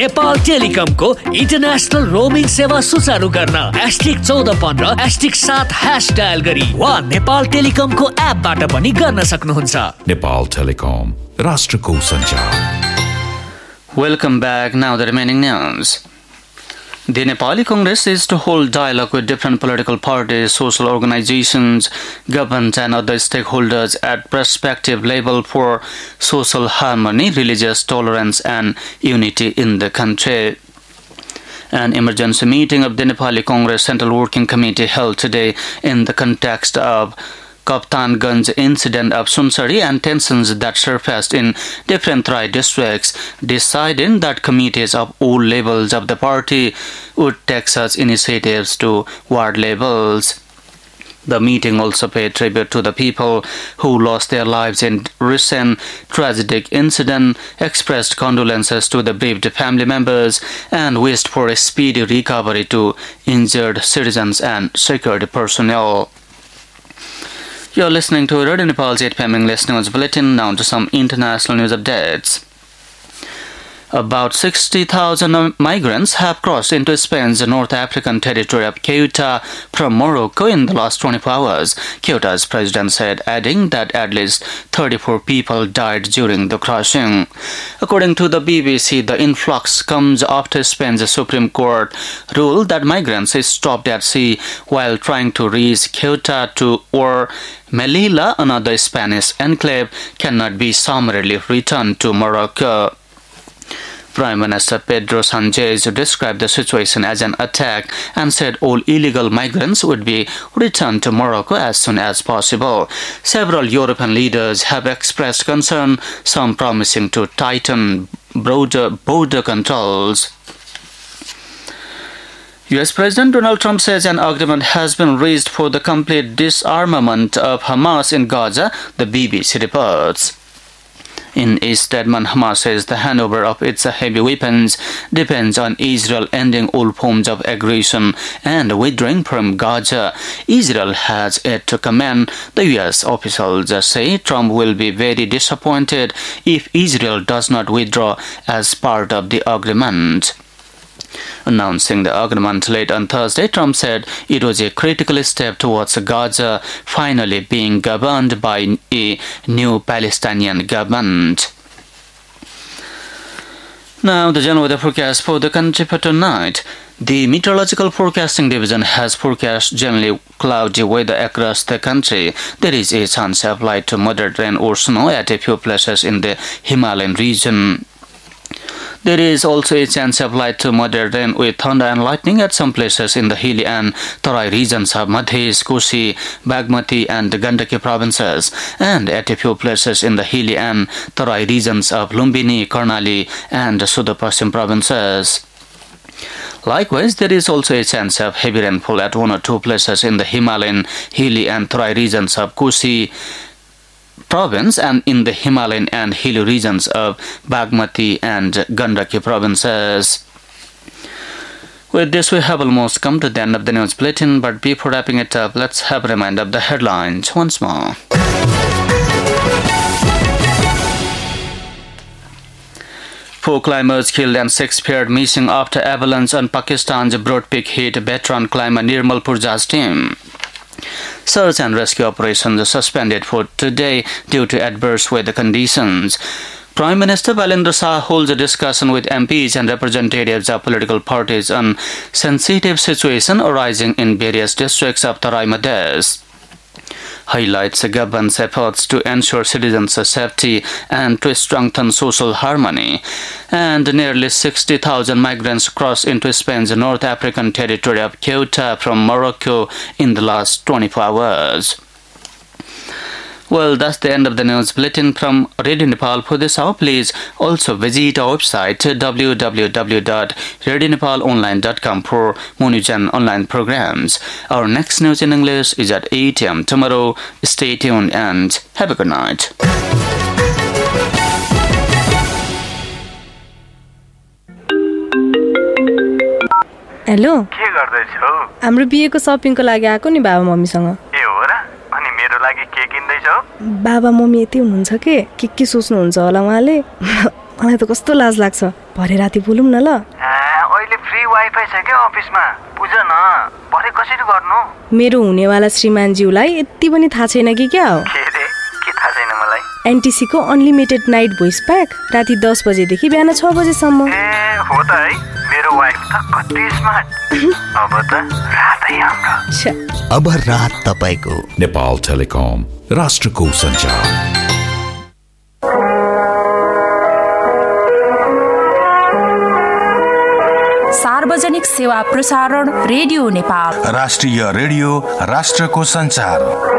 Nepal टेलिकमको international roaming सेवा सुचारू गर्न *1415 *7# डायल गरी वा नेपाल टेलिकमको एपबाट पनि गर्न सक्नुहुन्छ. नेपाल टेलिकम, राष्ट्रको सञ्चार. Welcome back. Now the remaining news. The Nepali Congress is to hold dialogue with different political parties, social organizations, government and other stakeholders at prospective level for social harmony, religious tolerance and unity in the country. An emergency meeting of the Nepali Congress Central Working Committee held today in the context of Kaptanganj incident of Sunsari and tensions that surfaced in different Tarai districts, deciding that committees of all levels of the party would take such initiatives to ward levels. The meeting also paid tribute to the people who lost their lives in recent tragic incident, expressed condolences to the bereaved family members, and wished for a speedy recovery to injured citizens and security personnel. You're listening to Radio Nepal's 8 p.m. English News Bulletin. Now to some international news updates. About 60,000 migrants have crossed into Spain's North African territory of Ceuta from Morocco in the last 24 hours, Ceuta's president said, adding that at least 34 people died during the crossing. According to the BBC, the influx comes after Spain's Supreme Court ruled that migrants stopped at sea while trying to reach Ceuta or Melilla, another Spanish enclave, cannot be summarily returned to Morocco. Prime Minister Pedro Sánchez described the situation as an attack and said all illegal migrants would be returned to Morocco as soon as possible. Several European leaders have expressed concern, some promising to tighten border controls. U.S. President Donald Trump says an agreement has been reached for the complete disarmament of Hamas in Gaza, the BBC reports. In a statement, Hamas says the handover of its heavy weapons depends on Israel ending all forms of aggression and withdrawing from Gaza. Israel has yet to comment. The U.S. officials say Trump will be very disappointed if Israel does not withdraw as part of the agreement. Announcing the agreement late on Thursday, Trump said it was a critical step towards Gaza finally being governed by a new Palestinian government. Now, the general weather forecast for the country for tonight. The Meteorological Forecasting Division has forecast generally cloudy weather across the country. There is a chance of light to moderate rain or snow at a few places in the Himalayan region. There is also a chance of light to moderate rain with thunder and lightning at some places in the hilly and Tarai regions of Madhya, Kosi, Bagmati and Gandaki provinces, and at a few places in the hilly and Tarai regions of Lumbini, Karnali and Sudapashim provinces. Likewise, there is also a chance of heavy rainfall at one or two places in the Himalayan, hilly and Tarai regions of Kosi province and in the Himalayan and hilly regions of Bagmati and Gandaki provinces. With this, we have almost come to the end of the news bulletin, but before wrapping it up, let's have a reminder of the headlines once more. Four climbers killed and 6 paired missing after avalanche on Pakistan's Broad Peak hit veteran climber Nirmal Purja's team. Search and rescue operations are suspended for today due to adverse weather conditions. Prime Minister Balendra Shah holds a discussion with MPs and representatives of political parties on sensitive situation arising in various districts of Tarai Madhya. Highlights the government's efforts to ensure citizens' safety and to strengthen social harmony. And nearly 60,000 migrants crossed into Spain's North African territory of Ceuta from Morocco in the last 24 hours. Well, that's the end of the news bulletin from Radio Nepal for this hour. Please also visit our website www.radionepalonline.com for more news and online programs. Our next news in English is at 8 a.m. tomorrow. Stay tuned and have a good night. Hello के गर्दैछौ? हाम्रो बिहेको शपिङको लागि आएको नि बाबा मम्मीसँग। ए हो र? अनि मेरो लागि के किन्दैछौ? बाबा मम्मी यति हुनुहुन्छ के सोच्नुहुन्छ होला उहाँले। मलाई त कस्तो लाज लाग्छ। भरे राति बोलौँ न ल। अहिले फ्री वाइफाई छ क्या अफिसमा, बुझ न। भरे कसरी गर्नु? मेरो हुनेवाला श्रीमानज्यूलाई यति पनि थाहा छैन कि क्या हो? के रे? के थाहा छैन मलाई? एनटिसी को अनलिमिटेड नाइट भोइस प्याक राति 10 बजेदेखि बिहान 6 बजेसम्म। हो त है, मेरो वाइफ त कति स्मार्ट। अब त रातै हाम्रो। अब रात तपाईको। नेपाल टेलिकम, राष्ट्रको सञ्चार। सार्वजनिक सेवा प्रसारण रेडियो नेपाल, राष्ट्रिय रेडियो, राष्ट्रको सञ्चार।